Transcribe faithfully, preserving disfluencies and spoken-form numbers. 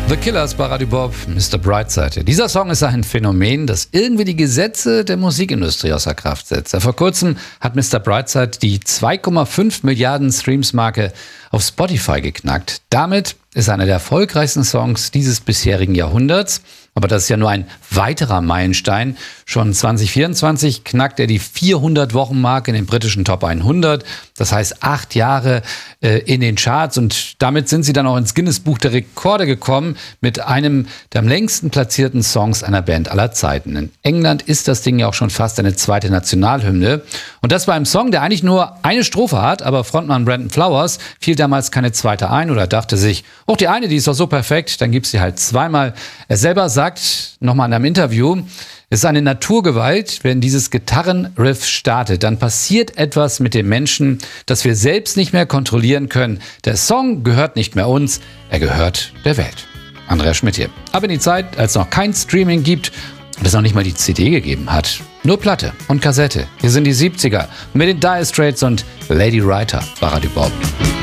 The Killers bei Radio Bob, Mister Brightside. Dieser Song ist ein Phänomen, das irgendwie die Gesetze der Musikindustrie außer Kraft setzt. Vor kurzem hat Mister Brightside die zwei Komma fünf Milliarden Streams-Marke auf Spotify geknackt. Damit ist einer der erfolgreichsten Songs dieses bisherigen Jahrhunderts. Aber das ist ja nur ein weiterer Meilenstein. Schon zwanzig vierundzwanzig knackt er die vierhundert-Wochen-Marke in den britischen Top hundert. Das heißt acht Jahre äh, in den Charts. Und damit sind sie dann auch ins Guinness-Buch der Rekorde gekommen mit einem der am längsten platzierten Songs einer Band aller Zeiten. In England ist das Ding ja auch schon fast eine zweite Nationalhymne. Und das war ein Song, der eigentlich nur eine Strophe hat, aber Frontmann Brandon Flowers fiel damals keine zweite ein oder dachte sich, oh, die eine, die ist doch so perfekt, dann gibt's sie halt zweimal. Er selber sagt nochmal in einem Interview, es ist eine Naturgewalt, wenn dieses Gitarrenriff startet, dann passiert etwas mit dem Menschen, das wir selbst nicht mehr kontrollieren können. Der Song gehört nicht mehr uns, er gehört der Welt. Andreas Schmidt hier. Aber in die Zeit, als noch kein Streaming gibt und es noch nicht mal die C D gegeben hat. Nur Platte und Kassette. Hier sind die siebziger mit den Dire Straits und Lady Writer bei Radio Bob.